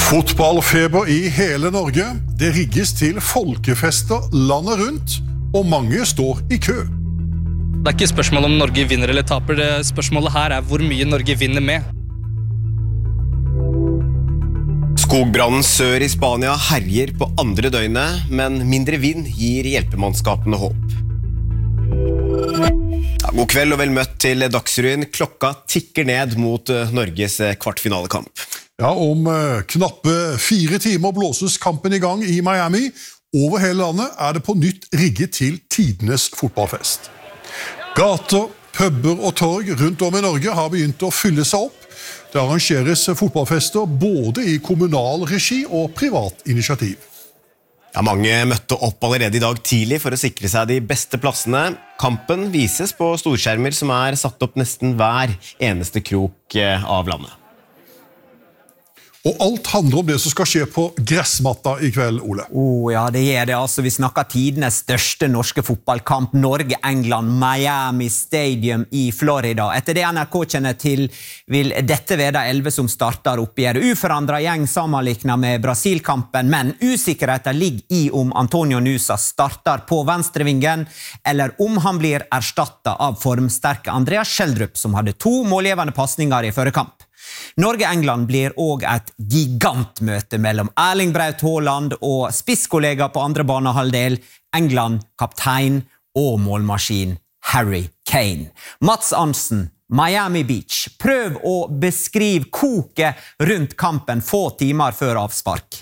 Fotballfeber i hele Norge. Det rigges til folkefester landet rundt, og mange står i kø. Det ikke spørsmål om Norge vinner eller taper. Spørsmålet her hvor mye Norge vinner med. Skogbrannen sør i Spania herjer på andre døgnet, men mindre vind gir hjelpemannskapene håp. God kveld og vel møtt til Dagsrevyen. Klokka tikker ned mot Norges kvartfinalekamp. Ja, om knappe 4 timer blåses kampen i gang i Miami. Over hele landet det på nytt rigget til tidenes fotballfest. Gater, puber og torg rundt om i Norge har begynt å fylle seg opp. Det arrangeres fotballfester både i kommunal regi og privat initiativ. Ja, mange møtte opp allerede i dag tidlig for å sikre seg de beste plassene. Kampen vises på storskjermer som satt opp nesten hver eneste krok av landet. Og alt handler om det som skal skje på gressmatta i kveld, Ole. Ja, det det altså. Vi snakker tidenes største norske fotballkamp. Norge-England, Miami Stadium i Florida. Etter det NRK kjenner til, vil dette være de 11 som starter oppgjøret. Uforandret gjeng sammenlignet med Brasil-kampen, men usikkerheten ligger i om Antonio Nusa starter på venstrevingen, eller om han blir erstattet av formsterke Andreas Schjelderup, som hadde 2 målgivende passninger i førre kamp. Norge-England blir også et gigantmøte mellom Erling Braut Haaland og spisskollega på andre banehalvdel, England, kaptein og målmaskin Harry Kane. Mats Arntzen, Miami Beach. Prøv å beskrive koket rundt kampen få timer før avspark.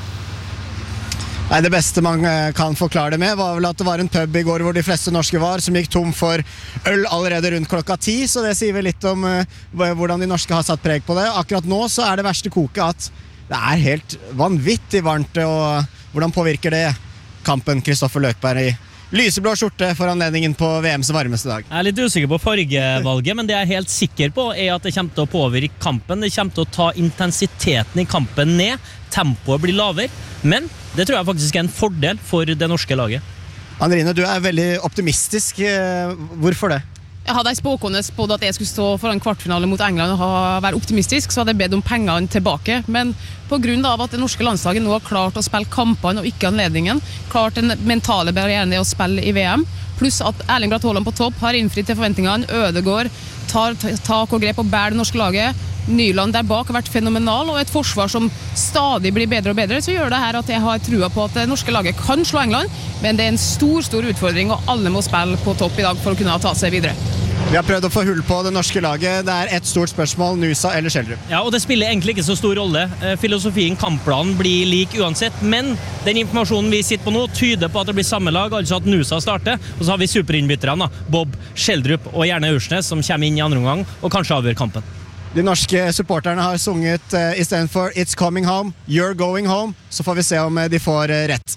Nei, det beste man kan forklare det med var vel at det var en pub i går hvor de fleste norske var, som gikk tom for øl allerede rundt klokka 10, så det sier vel litt om hvordan de norske har satt preg på det. Akkurat nå så det verste koket at det helt vanvittig varmt, og hvordan påvirker det kampen, Kristoffer Løkberg, i lyseblå skjorte for anledningen på VMs varmeste dag? Jeg litt usikker på fargevalget, men det jeg helt sikker på at det kommer til å påvirke kampen. Det kommer til å ta intensiteten i kampen ned, tempoet blir lavere, men det tror jeg faktisk en fordel for det norske laget. Andrine, du veldig optimistisk. Hvorfor det? Jeg hadde spåkone spådd at jeg skulle stå foran kvartfinale mot England og være optimistisk, så hadde jeg bedt om pengene tilbake. Men på grunn av at det norske landslaget nå har klart å spille kampene og ikke anledningen, klart den mentale barrieren å spille i VM, pluss at Erling Braut Haaland på topp har innfridd til forventningene, Ødegaard tar tak og grep og bærer det norske laget, Nyland der bak har vært fenomenal, og et forsvar som stadig blir bedre og bedre, så gjør det her at jeg har trua på at det norske laget kan slå England, men det en stor utfordring, og alle må spille på topp i dag for å kunne ta seg videre. Vi har prøvd å få hull på det norske laget. Det et stort spørsmål, Nusa eller Schjelderup. Ja, og det spiller egentlig ikke så stor rolle. Filosofien, kampplanen blir lik uansett, men den informasjonen vi sitter på nå tyder på at det blir samme lag, altså at Nusa starter, og så har vi superinnbytterne, Bob, Schjelderup og gjerne Aursnes, som kommer inn i andre omgang og kanskje avgjør kampen. De norske supporterne har sunget i stedet for It's coming home, you're going home, så får vi se om de får rett.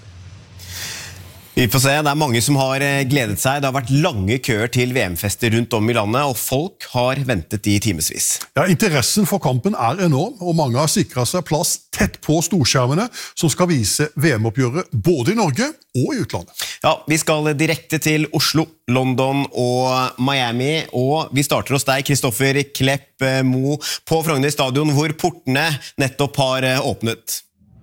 Vi får se, det mange som har gledet seg. Det har vært lange køer til VM-fester rundt om i landet, og folk har ventet i timesvis. Ja, interessen for kampen enorm, og mange har sikret seg plass tett på storskjermene som skal vise VM-oppgjøret både i Norge og i utlandet. Ja, vi skal direkte til Oslo, London og Miami, og vi starter hos deg, Kristoffer Klepp Mo, på Frogner stadion, hvor portene nettopp har åpnet.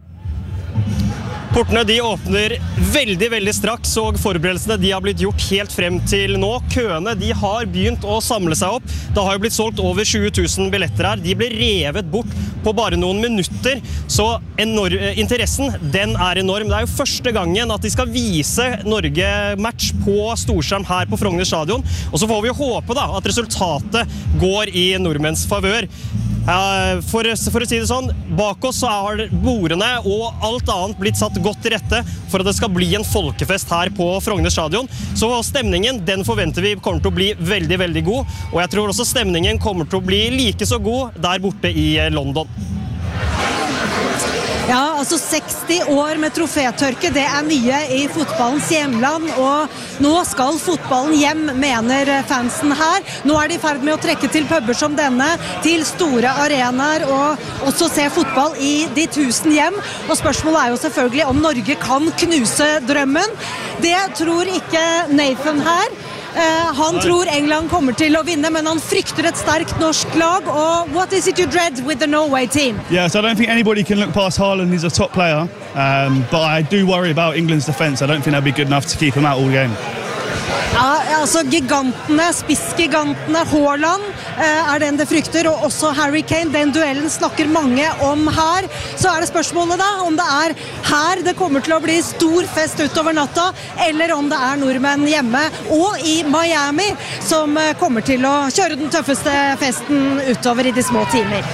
Portene de åpner veldig straks, og forberedelsene de har blitt gjort helt frem til nå. Køene de har begynt å samle seg opp. Det har jo blitt solgt over 20 000 billetter her. De ble revet bort på bare noen minutter, så interessen den enorm. Det jo første gangen at de skal vise Norge-match på storskjerm her på Frogner stadion, og så får vi håpe da at resultatet går i nordmenns favør. For å si det sånn, bak oss så har bordene og alt annet blitt satt godt til rette for at det skal bli en folkefest her på Frogner stadion. Så stemningen, den forventer vi kommer til å bli veldig god, og jeg tror også stemningen kommer til å bli like så god der borte i London. Ja, altså 60 år med trofétørke, det mye i fotballens hjemland, og nå skal fotballen hjem, mener fansen her. Nå de i ferd med å trekke til puber som denne, til store arenaer, og også se fotball i de 1000 hjem. Og spørsmålet jo selvfølgelig om Norge kan knuse drømmen. Det tror ikke Nathan her. Han tror England kommer til å vinne, men han frykter et sterkt norsk lag. Og what is it you dread with the Norway team? Yeah, so I don't think anybody can look past Haaland. He's a top player, but I do worry about England's defence. I don't think they'll be good enough to keep him out all game. Ja, altså gigantene, spissgigantene, Haaland den det frykter, og også Harry Kane. Den duellen snakker mange om her. Så det spørsmålet da, om det her det kommer til å bli stor fest utover natta, eller om det nordmenn hjemme og i Miami som kommer til å kjøre den tøffeste festen utover i de små timer.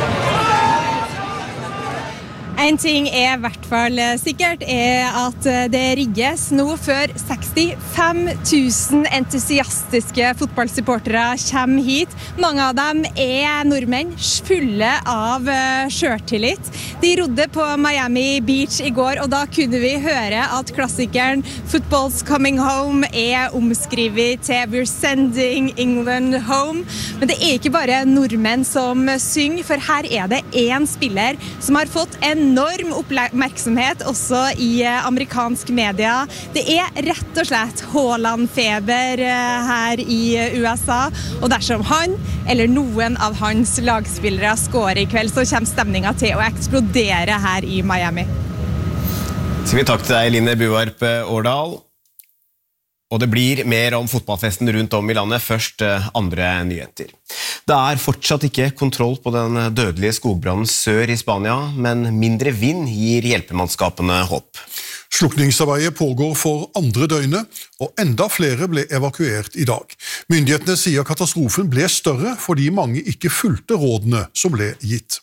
En ting I hvert fall sikkert at det rigges nå før 65 000 entusiastiske fotballsupportere kommer hit. Mange av dem nordmenn, fulle av selvtillit. De rodde på Miami Beach I går, og da kunne vi høre at klassikeren Football's Coming Home omskrevet til We're Sending England Home. Men det ikke bare nordmenn som synger, for her det en spiller som har fått enorm oppmerksomhet også I amerikansk media. Det rett og slett Haaland-feber her I USA, og dersom han eller noen av hans lagspillere scorer I kveld, så kommer stemningen til å eksplodere her I Miami. Så vi takk til deg, Line Buarp Årdal. Og det blir mer om fotballfesten rundt om I landet, først andre nyheter. Det fortsatt ikke kontroll på den dødelige skogbrannen sør I Spania, men mindre vind gir hjelpemannskapene håp. Slukningsarbeidet pågår for andre døgnet, og enda flere ble evakuert I dag. Myndighetene sier katastrofen ble større fordi mange ikke fulgte rådene som ble gitt.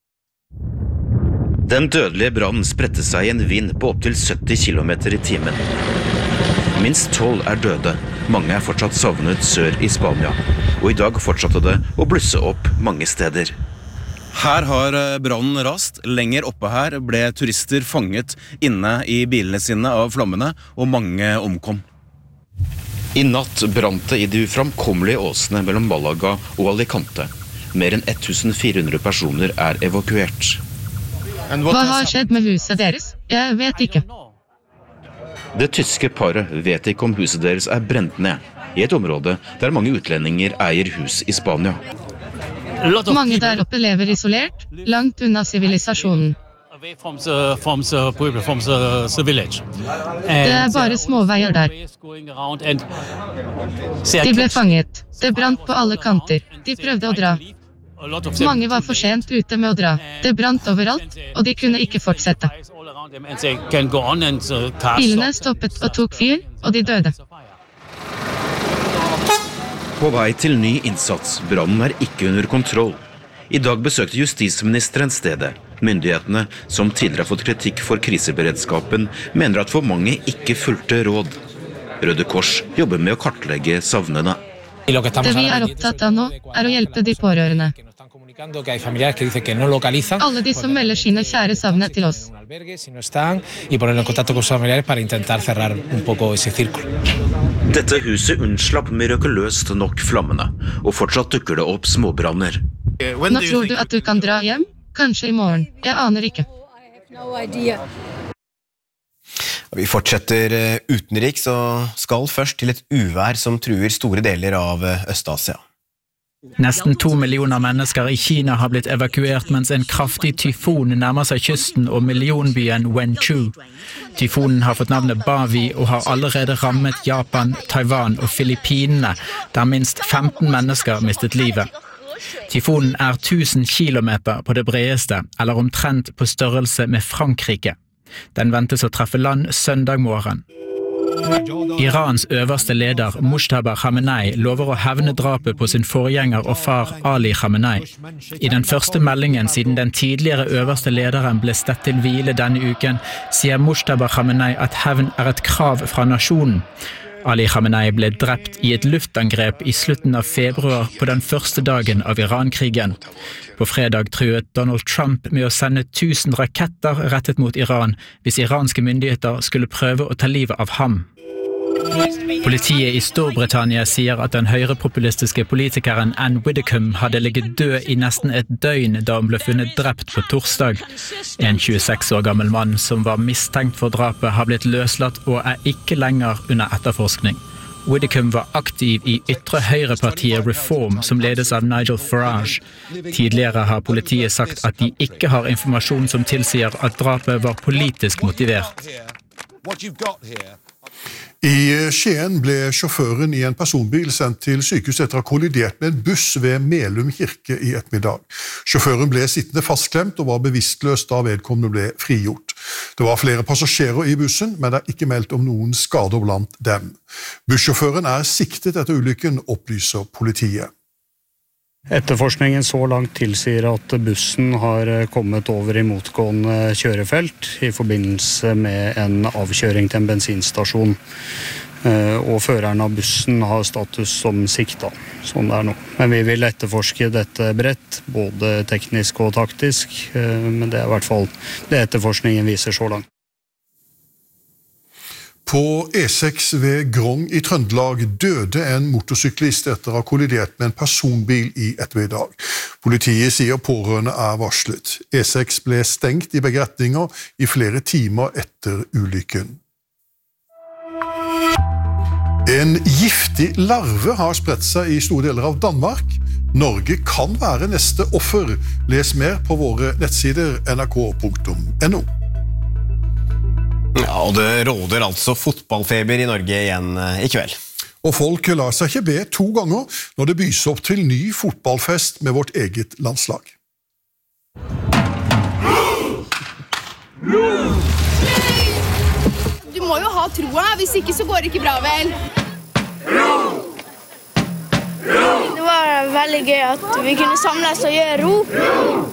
Den dødelige brannen spredte seg I en vind på opp til 70 kilometer I timen. Minst 12 døde, mange fortsatt savnet sør I Spania, og I dag fortsatte det å blusse opp mange steder. Her har brannen rast. Lenger oppe her ble turister fanget inne I bilene sine av flammene, og mange omkom. I natt brant det I de uframkommelige åsene mellom Malaga og Alicante. Mer enn 1400 personer evakuert. Hva har skjedd med huset deres? Jeg vet ikke. Det tyske paret vet ikke om huset deres brent ned, I et område der mange utlendinger eier hus I Spania. Mange der oppe lever isolert, langt unna sivilisasjonen. Det bare småveier der. De ble fanget. Det brant på alle kanter. De prøvde å dra. Mange var for sent ute med å dra. Det brant overalt, og de kunne ikke fortsette. Bilene stoppet og tok fyr, og de døde. På vei til ny innsats, brannen ikke under kontroll. I dag besøkte justisministeren stedet. Myndighetene, som tidligere har fått kritikk for kriseberedskapen, mener at for mange ikke fulgte råd. Røde Kors jobber med å kartlegge savnene. Det vi opptatt av nå, å hjelpe de pårørende. Alle de som melder sine kjære savnet til oss. Dette huset unnslapp mirakuløst nok flammene, og fortsatt dukker det opp småbranner. Nå tror du at du kan dra hjem? Kanskje I morgen. Jeg aner ikke. Vi fortsetter utenriks og skal først til et uvær som truer store deler av Øst-Asia. Nesten 2 millioner mennesker I Kina har blitt evakuert mens en kraftig tyfon nærmer seg kysten og millionbyen Wenchu. Tyfonen har fått navnet Bavi og har allerede rammet Japan, Taiwan og Filippinene, der minst 15 mennesker mistet livet. Tyfonen 1000 kilometer på det bredeste, eller omtrent på størrelse med Frankrike. Den ventes å treffe land søndag morgen. Irans øverste leder, Mujtaba Khamenei, lover å hevne drapet på sin forgjenger og far Ali Khamenei. I den første meldingen siden den tidligere øverste lederen ble stedt til hvile denne uken, sier Mujtaba Khamenei at hevn et krav fra nasjonen. Ali Khamenei ble drept I et luftangrep I slutten av februar på den første dagen av Iran-krigen. På fredag truet Donald Trump med å sende 1000 raketter rettet mot Iran hvis iranske myndigheter skulle prøve å ta livet av ham. Politiet I Storbritannia sier at den høyrepopulistiske politikeren Anne Widdecombe hadde ligget død I nesten et døgn da hun ble funnet drept på torsdag. En 26 år gammel mann som var mistenkt for drapet har blitt løslatt og ikke lenger under etterforskning. Widdecombe var aktiv i ytre høyrepartiet Reform, som ledes av Nigel Farage. Tidligere har politiet sagt at de ikke har informasjon som tilsier at drapet var politisk motivert. I Skien ble sjåføren i en personbil sendt til sykehus etter å ha kollidert med en buss ved Melum kirke i ettermiddag. Sjåføren ble sittende fastklemt og var bevisstløs da vedkommende ble frigjort. Det var flere passasjerer i bussen, men det er ikke meldt om noen skader blant dem. Bussjåføren er siktet etter ulykken, opplyser politiet. Etterforskningen så langt tilsier at bussen har kommet over i motgående kjørefelt i forbindelse med en avkjøring til en bensinstasjon. Og føreren av bussen har status som sikta, sånn det er nå. Men vi vil etterforske dette bredt, både teknisk og taktisk, men det er i hvert fall det etterforskningen viser så langt. På E6 ved Grong i Trøndelag døde en motorsyklist etter å ha kollidert med en personbil i ettermiddag. Politiet sier pårørende er varslet. E6 ble stengt i begge retninger i flere timer etter ulykken. En giftig larve har spredt seg i store deler av Danmark. Norge kan være neste offer. Les mer på våre nettsider nrk.no. Ja, og det råder altså fotballfeber i Norge igjen i kveld. Og folk lar seg ikke be 2 ganger når det bys opp til ny fotballfest med vårt eget landslag. Du må jo ha troa, hvis ikke så går det ikke bra vel. Det var veldig gøy at vi kunne samles og gjøre ro.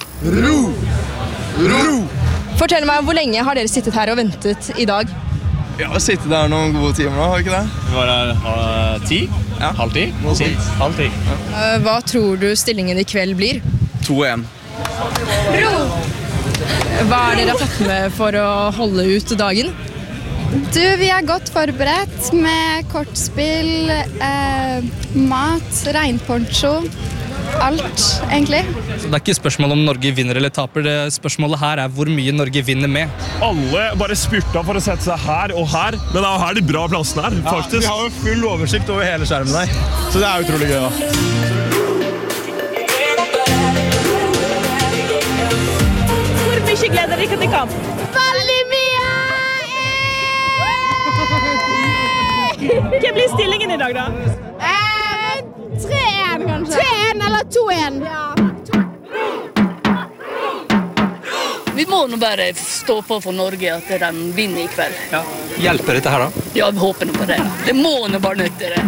Ro! Fortell meg, hvor lenge har dere sittet her og ventet i dag? Vi har sittet der noen gode timer nå, har vi ikke det? Vi var her 10, halv 10. Halv 10. Hva tror du stillingen i kveld blir? 2-1. Ro! Hva er dere tatt med for å holde ut dagen? Du, vi er godt forberedt med kortspill, mat, regnponcho. Alt, egentlig. Det er ikke spørsmål om Norge vinner eller taper. Det spørsmålet her er hvor mye Norge vinner med. Alle bare spurta for å sette seg her og her, men det er jo her de bra plassene er, faktisk. Ja, vi har jo full oversikt over hele skjermen der, så det er utrolig gøy da. Hvor mye gleder dere til kamp? Veldig mye! Hva blir stillingen i dag da? 3-1 kanskje. 3-1 eller 2-1. Ja. Vi må nå bare stå på for Norge at de vinner i kveld. Ja. Hjelper dette her da? Ja, vi håper nå på det. Det må nå bare nytte det.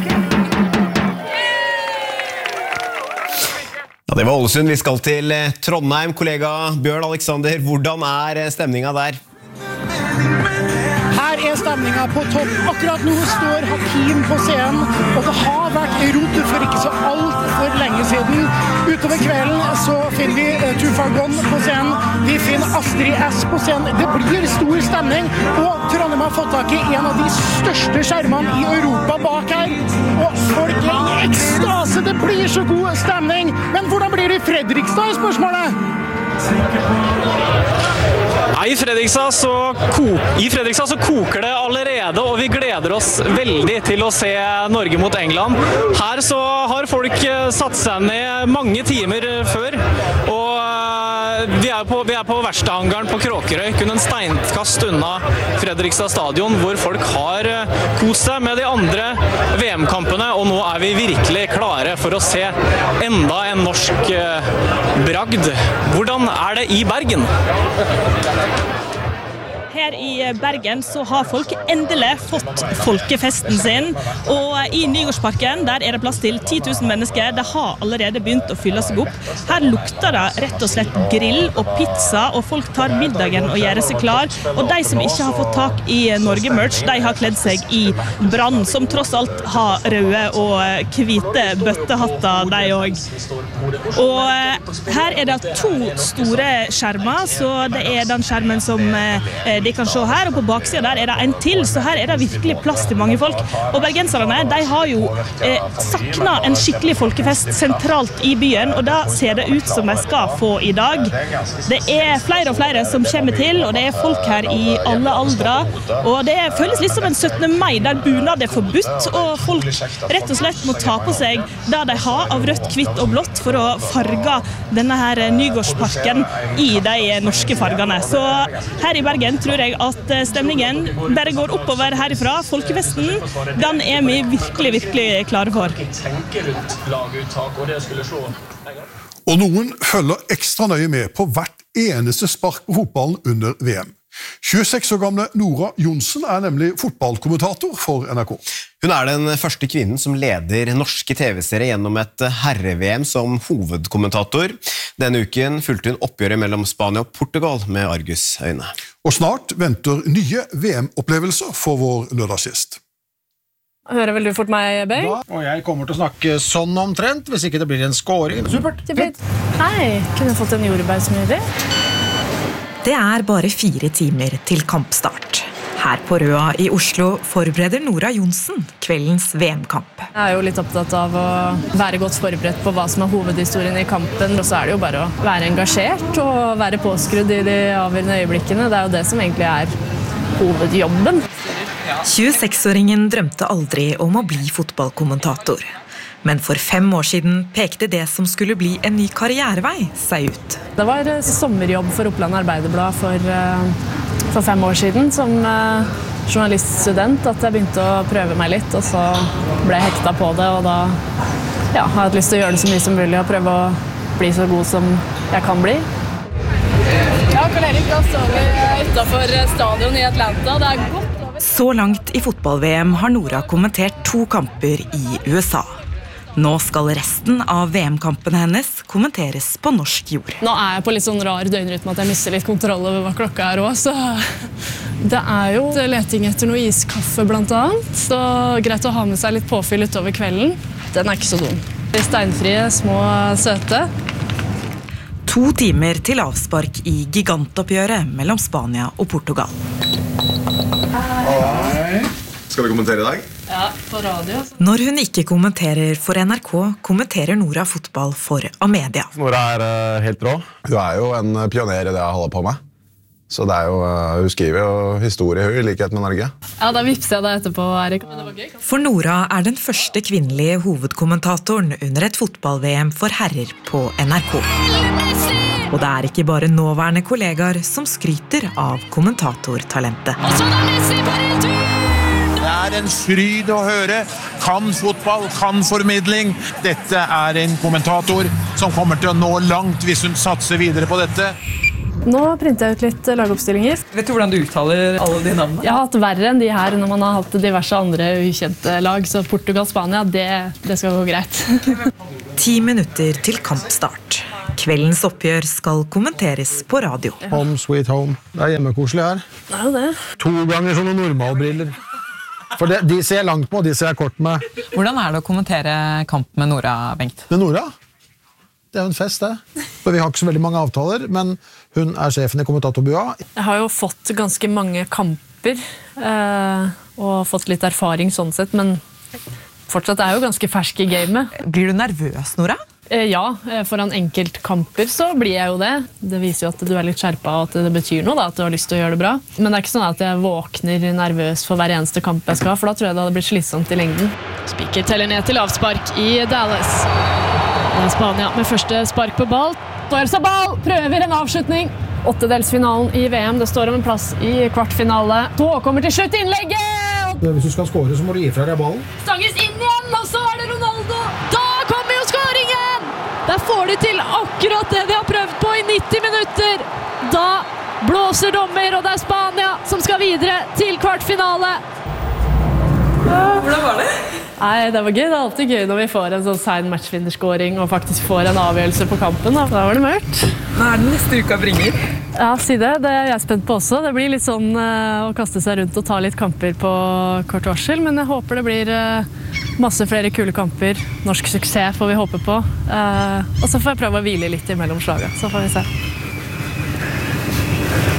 Ja, det var Ålesund. Vi skal til Trondheim. Kollega Bjørn Alexander, hvordan er stemninga der? Her er stemningen på topp. Akkurat nå står Hakim på scenen, og det har vært rodd for ikke så alt for lenge siden. Utover kvelden så finner vi Tufagon på scenen, vi finner Astrid S på scenen. Det blir stor stemning, og Trondheim har fått tak i en av de største skjermene i Europa bak her. Og folk er i ekstase, det blir så god stemning. Men hvordan blir det i Fredrikstad, er spørsmålet? I Fredrikstad så koker det allerede, og vi gleder oss veldig til å se Norge mot England. Her så har folk satt seg ned mange timer før, og vi er på verkstedhangaren på Kråkerøy, kun en steinkast unna Fredrikstad stadion, hvor folk har kost seg med de andre VM-kampene, og nå er vi virkelig klare for å se enda en norsk bragd. Hvordan er det i Bergen? Her i Bergen så har folk endelig fått folkefesten sin, og i Nygårdsparken der er det plass til 10 000 mennesker. Det har allerede begynt å fylle seg opp. Her lukter det rett og slett grill og pizza, og folk tar middagen og gjør seg klar. Og de som ikke har fått tak i Norge-merch, de har kledd seg i Brann, som tross alt har røde og hvite bøttehatter, de også. Og her er det 2 store skjermer, så det er den skjermen som de kan se her, og på baksiden der det en til, så her det virkelig plass til mange folk. Og bergenserne, de har jo saknet en skikkelig folkefest sentralt i byen, og da ser det ut som de skal få i dag. Det flere og flere som kommer til, og det folk her i alle aldre, og det føles litt som en 17. mai, der bunad forbudt, og folk rett og slett må ta på seg det de har av rødt, hvitt og blått for å farge denne her Nygårdsparken i de norske fargene. Så her i Bergen tror jeg at stemningen bare går oppover herifra. Folkefesten, den vi virkelig, virkelig klare for. Og noen følger ekstra nøye med på hvert eneste spark på fotballen under VM. 26 år gamle Nora Johnsen nemlig fotballkommentator for NRK. Hun den første kvinnen som leder norske TV-serier gjennom et herre-VM som hovedkommentator. Denne uken fulgte hun oppgjøret mellom Spania og Portugal med argusøyne. Og snart venter nye VM-opplevelser for vår lørdagsgjest. Hører vel du fort meg, Beng? Og jeg kommer til å snakke sånn omtrent, hvis ikke det blir en scoring. Supert! Hei, kunne jeg fått en jordbærsmoothie? Det bare 4 timer til kampstart. Her på Røa i Oslo forbereder Nora Johnsen kveldens VM-kamp. Jeg jo litt opptatt av å være godt forberedt på hva som hovedhistorien i kampen, og så det jo bare å være engasjert og være påskrudd i de avgjørende øyeblikkene. Det jo det som egentlig hovedjobben. 26-åringen drømte aldri om å bli fotballkommentator. Men for 5 år siden pekte det som skulle bli en ny karrierevei seg ut. Det var sommerjobb for Oppland Arbeiderblad for 5 år siden som journaliststudent at jeg begynte å prøve meg litt, og så ble jeg hekta på det, og da har jeg hatt lyst til å gjøre det så mye som mulig og prøve å bli så god som jeg kan bli. Ja, Karl-Erik, da står vi utenfor stadion i Atlanta. Det godt over. Så langt i fotball-VM har Nora kommentert 2 kamper i USA. Nå skal resten av VM-kampene hennes kommenteres på norsk jord. Nå jeg på litt sånn rar døgnrytme at jeg mister litt kontroll over hva klokka også, så det jo leting etter noe iskaffe blant annet, så greit å ha med seg litt påfyll utover kvelden. Den ikke så dum. De steinfrie, små, søte. 2 timer til avspark i gigantoppgjøret mellom Spania og Portugal. Hei. Skal vi kommentere i dag? Ja, på radio. Når hun ikke kommenterer for NRK, kommenterer Nora fotball for Amedia. Nora helt rå. Hun jo en pioner i det jeg holder på med. Så det jo, hun skriver jo historie i likhet med Norge. Ja, da vipser jeg deg etterpå, Erik. Men det var gøy. For Nora den første kvinnelige hovedkommentatoren under et fotball-VM for herrer på NRK. Og det ikke bare nåværende kollegaer som skryter av kommentatortalentet. Og så Messi på retur! Det en fryd å høre. Kan fotball, kan formidling. Dette en kommentator som kommer til å nå langt hvis hun satser videre på dette. Nå printer jeg ut litt lagoppstillinger. Vet du hvordan du uttaler alle de navnene? Jeg har hatt verre enn de her når man har hatt diverse andre ukjente lag, så Portugal-Spania, det skal gå greit. 10 minutter til kampstart. Kveldens oppgjør skal kommenteres på radio. Home sweet home. Det hjemmekoselig her. Det jo det. 2 ganger sånne normalbriller. For de ser langt på, de ser kort med. Hvordan det å kommentere kamp med Nora, Bengt? Med Nora? Det jo en fest, det. For vi har ikke så veldig mange avtaler, men hun sjefen i kommentatorbua. Jeg har jo fått ganske mange kamper, og fått litt erfaring sånn sett, men fortsatt jo ganske fersk i gamet. Blir du nervøs, Nora? Ja, foran enkeltkamper så blir jeg jo det. Det viser jo at du litt skjerpet og at det betyr noe, da, at du har lyst til å gjøre det bra. Men det ikke sånn at jeg våkner nervøs for hver eneste kamp jeg skal ha, for da tror jeg det hadde blitt slitsomt i lengden. Spiker teller ned til avspark i Dallas. Spania med første spark på ball. Oyarzabal prøver en avslutning. 8-delsfinalen i VM, det står om en plass i kvartfinale. Så kommer til slutt innlegget! Hvis du skal score, så må du gi fra deg ballen. Stanges inn igjen, og så det Ronaldo! Da kommer jo skåringen! Der får de til akkurat det de har prøvd på i 90 minutter. Da blåser dommer, og det Spania som skal videre til kvartfinale. Hvordan var det? Nei, det var gøy. Det alltid gøy når vi får en sånn sein matchvinnerskåring og faktisk får en avgjørelse på kampen. Da var det mørkt. Hva den neste uka bringer? Ja, si det. Det jeg spent på også. Det blir litt sånn å kaste seg rundt og ta litt kamper på kort varsel, men jeg håper det blir masse flere kule kamper. Norsk suksess får vi håpe på. Og så får jeg prøve å hvile litt imellom slaget. Så får vi se.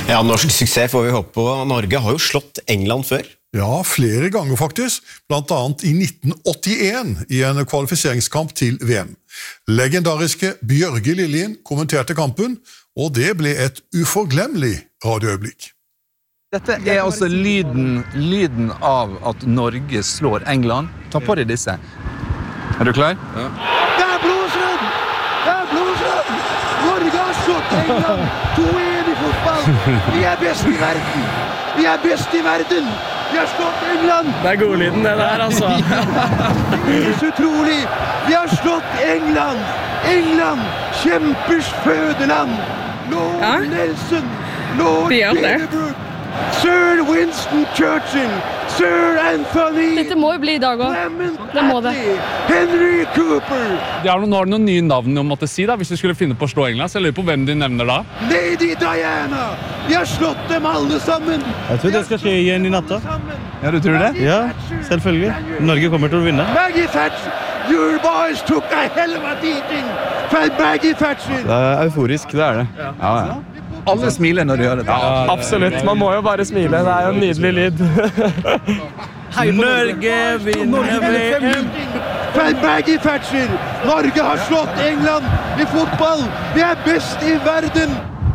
Ja, norsk suksess får vi håpe på. Norge har jo slått England før. Ja, flere ganger faktisk, blant annet i 1981 i en kvalifiseringskamp til VM. Legendariske Bjørge Lillien kommenterte kampen, og det ble et uforglemmelig radioøyeblikk. Dette altså lyden av at Norge slår England. Ta på deg disse. Du klar? Ja. Det blåsrød! Det blåsrød! Norge har slått England 2-1 i fotball. Vi best i verden. Vi best i verden. Vi har slått England. Det godlyden det der, altså. Det så utrolig. Vi har slått England. England, kjempers fødeland. Lord Nelson, Lord Beaverbrook, Sir Winston Churchill, Sir Anthony. Dette må jo bli i dag også. Det må det. Henry Cooper. Nå har du noen nye navn du måtte si da, hvis du skulle finne på å slå England, så jeg lurer på hvem de nevner da. Lady Diana. Vi har slått dem alle sammen. Jeg tror det skal skje igjen i natta. Ja, du tror det? Ja, selvfølgelig. Norge kommer til å vinne. Maggie Thatcher, your boys took a hell of a beating. Maggie Thatcher. Det euforisk, det det. Ja. Alle smiler når de gjør det. Ja, absolutt. Man må jo bare smile. Det jo en nydelig lyd. Norge vinner VM. Maggie Thatcher. Norge har slått England i fotball. Vi best i verden.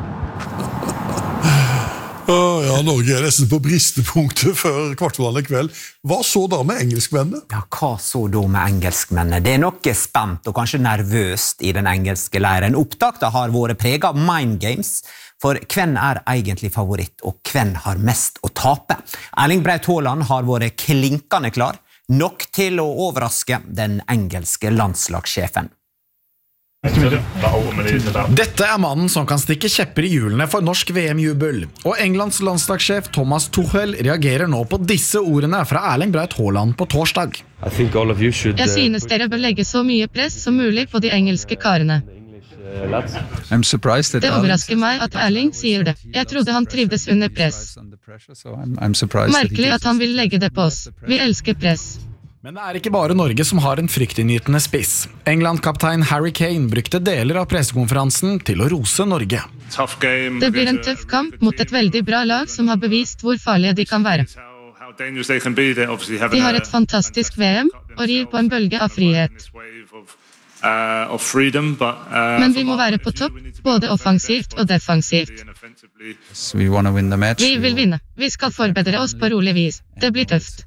Ja, Norge nesten på bristepunktet før kvartfinalen i kveld. Hva så da med engelskmennene? Ja, hva så da med engelskmennene? Det nok spent og kanskje nervøst i den engelske leiren. Opptakta har vært preget av mind games, for hvem egentlig favoritt, og hvem har mest å tape? Erling Braut Haaland har vært klinkende klar, nok til å overraske den engelske landslagssjefen. Dette mannen som kan stikke kjepper i hjulene for norsk VM-jubel. Og Englands landslagssjef Thomas Tuchel reagerer nå på disse ordene fra Erling Braut Haaland på torsdag. Jeg synes dere bør legge så mye press som mulig på de engelske karene. Det overrasker meg at Erling sier det. Jeg trodde han trivdes under press. Merkelig at han vil legge det på oss. Vi elsker press. Men det ikke bare Norge som har en fryktinngytende spiss. England-kaptein Harry Kane brukte deler av pressekonferansen til å rose Norge. Det blir en tøff kamp mot et veldig bra lag som har bevist hvor farlige de kan være. De har et fantastisk VM og rir på en bølge av frihet. Men vi må være på topp, både offensivt og defensivt. Vi vil vinne. Vi skal forberede oss på rolig vis. Det blir tøft.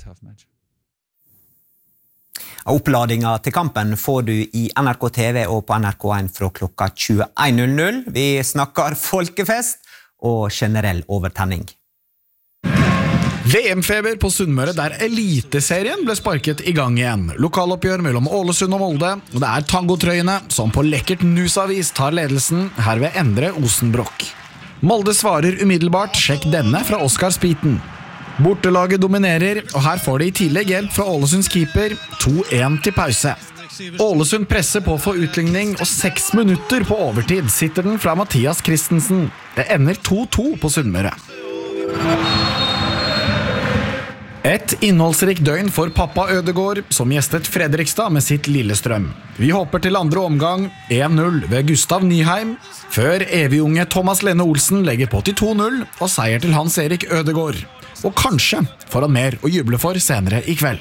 Oppladinga til kampen får du i NRK TV og på NRK1 fra klokka 21.00. Vi snakker folkefest og generell overtenning. VM-feber på Sunnmøre der Eliteserien ble sparket i gang igjen. Lokaloppgjør mellom Ålesund og Molde, og det tangotrøyene som på lekkert nusavis tar ledelsen her ved Endre Osenbrokk. Molde svarer umiddelbart, sjekk denne fra Oskar Spiten. Bortelaget dominerer, og her får de i tillegg hjelp fra Ålesunds keeper, 2-1 til pause. Ålesund presser på for utligning, og 6 minutter på overtid sitter den fra Mathias Christensen. Det ender 2-2 på Sunnmøre. Et innholdsrikt døgn for pappa Ødegård, som gjestet Fredrikstad med sitt Lillestrøm. Vi hopper til andre omgang, 1-0 ved Gustav Nyheim, før evig-unge Thomas Lene Olsen legger på til 2-0, og seier til Hans Erik Ødegård. Og kanskje får han mer å juble for senere i kveld.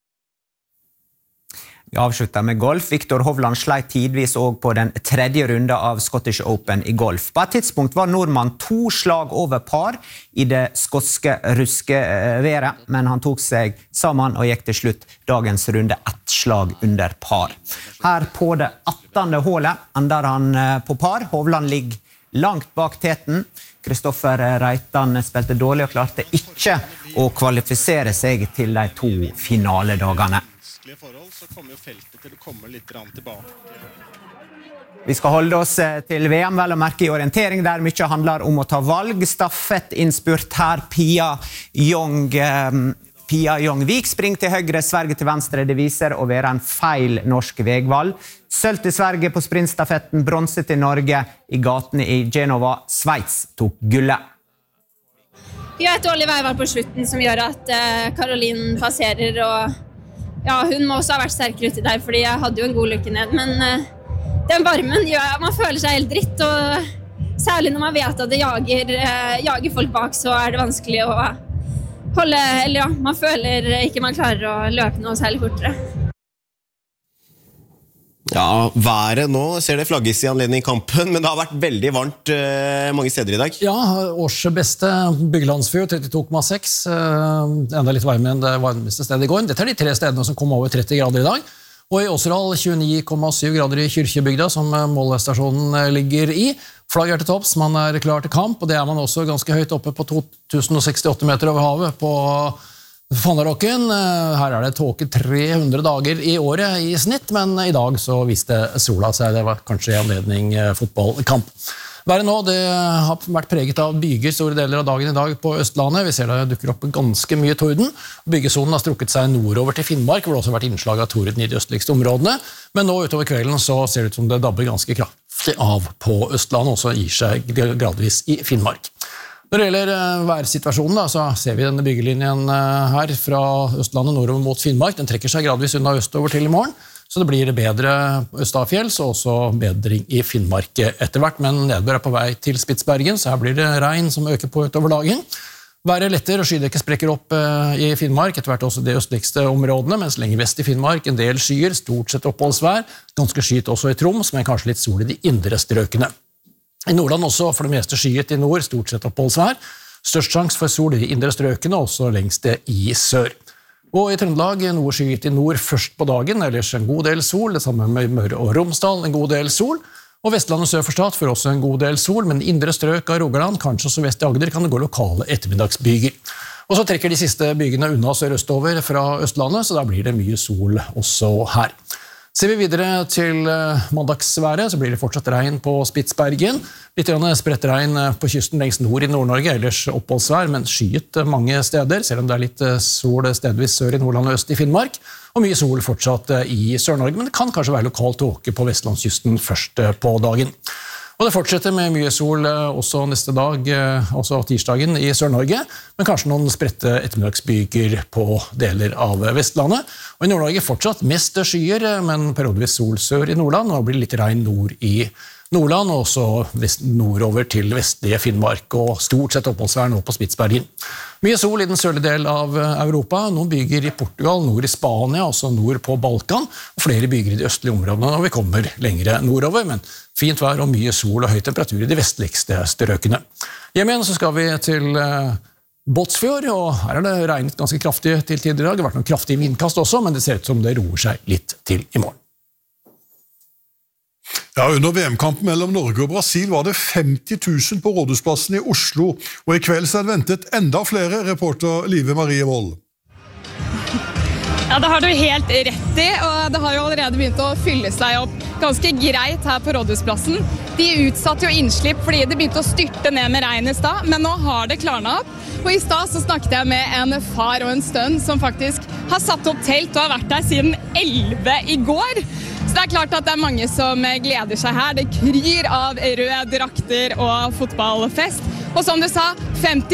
Vi avslutter med golf. Viktor Hovland sleit tidvis også på den tredje runde av Scottish Open i golf. På et tidspunkt var nordmann 2 slag over par i det skotske ruskeværet, men han tok seg sammen og gikk til slutt dagens runde 1 slag under par. Her på det 18. hålet ender han på par. Hovland ligger langt bak teten. Kristoffer Reitan spilte dårlig og klarte ikke å kvalifisere seg til de 2 finaledagene. Så kommer jo feltet til å komme litt tilbake. Vi skal holde oss til VM, vel å merke i orientering, der mye handler om å ta valg. Stafett innspurt her, Pia Jong-Vik springer til høyre, Sverige til venstre. Det viser å være en feil norsk vegvalg. Sølv til Sverige på sprintstafetten, bronse til Norge i gatene i Genova. Sveits tok gullet. Vi har et dårlig veivalg på slutten som gjør at Caroline passerer, og ja, hun må også ha vært sterkere ute der, fordi jeg hadde jo en god lykke ned, men den varmen gjør at man føler seg helt dritt, og særlig når man vet at det jager folk bak, så det vanskelig å holde, eller ja, man føler ikke man klarer å løpe noe særlig fortere. Ja, været nå ser det flagges I anledning kampen, men det har vært veldig varmt mange steder I dag. Ja, årsbeste Byggelandsfjord, 32,6. Enda litt varmere enn det varmeste stedet I går. Dette de 3 stedene som kom over 30 grader I dag. Og I Åseral 29,7 grader I Kyrkjebygda, som målestasjonen ligger I. Flagget til topps, man klar til kamp, og det man også ganske høyt oppe på 2068 meter over havet på Fannarokken. Her det tåke 300 dager I året I snitt, men I dag så viste sola seg. Det var kanskje I anledning fotballkamp. Været nå, det har vært preget av byger store deler av dagen I dag på Østlandet. Vi ser det dukker opp ganske mye torden. Byggesonen har strukket seg nordover til Finnmark, hvor det også har vært innslag av torden I de østligste områdene. Men nå utover kvelden så ser det ut som det dabber ganske kraftig av på Østlandet, og så gir seg gradvis I Finnmark. Når det gjelder værsituasjonen, da, så ser vi denne byggelinjen her fra Østlandet nordover mot Finnmark. Den trekker seg gradvis unna østover til I morgen, så det blir bedre Østafjells og også bedring I Finnmark etter hvert, men nedbør på vei til Spitsbergen, så her blir det regn som øker på utover dagen. Været letter og skydekket sprekker opp I Finnmark, etter hvert også de østligste områdene, mens lenger vest I Finnmark en del skyer, stort sett oppholdsvær, ganske skyet også I Troms, men kanskje litt sol I de indre strøkene. I Nordland også for det meste skyet I nord, stort sett oppholdsvær. Størst sjans for sol I de indre strøkene, også lengst I sør. Og I Trøndelag noe skyet I nord først på dagen, ellers en god del sol, det samme med Møre og Romsdal, en god del sol. Og Vestlandet sør for Stad får også en god del sol, men indre strøk av Rogaland, kanskje også vest I Agder, kan det gå lokale ettermiddagsbyger. Og så trekker de siste bygene unna sørøstover fra Østlandet, så da blir det mye sol også her. Ser vi videre til mandagsværet, så blir det fortsatt regn på Spitsbergen. Litt spredt regn på kysten lengst nord I Nord-Norge, ellers oppholdsvær, men skyet mange steder, selv om det litt sol stedvis sør I Nordland og øst I Finnmark. Og mye sol fortsatt I Sør-Norge, men det kan kanskje være lokal tåke på Vestlandskysten først på dagen. Og det fortsetter med mye sol også neste dag, også tirsdagen I Sør-Norge, men kanskje noen spredte ettermiddagsbyger på deler av Vestlandet. Og I Nord-Norge fortsatt mest skyer, men periodevis sol sør I Nordland, og det blir litt regn nord I Nordland, og også nordover til vestlige Finnmark, og stort sett oppholdsvær nå på Spitsbergen. Mye sol I den sørlige del av Europa, noen byger I Portugal, nord I Spania, også nord på Balkan, og flere byger I de østlige områdene når vi kommer lengre nordover, men fint vær og mye sol og høy temperatur I de vestligste strøkene. Hjem igjen så skal vi til Båtsfjord, og her det regnet ganske kraftig til tider I dag. Det har vært noen kraftige vindkast også, men det ser ut som det roer seg litt til I morgen. Ja, under VM-kampen mellom Norge og Brasil var det 50 000 på Rådhusplassen I Oslo, og I kveld så det ventet enda flere, reporter Live Marie Vold. Ja, det har du helt rett I, og det har jo allerede begynt å fylle seg opp ganske greit her på Rådhusplassen. De utsatte jo innslipp fordi det begynte å styrte ned med regn I stad, men nå har det klarnet opp. Og I stad så snakket jeg med en far og en stønn som faktisk har satt opp telt og har vært der siden 11 I går. Så det klart at det mange som gleder seg her. Det kryr av røde drakter og fotballfest. Og som du sa, 50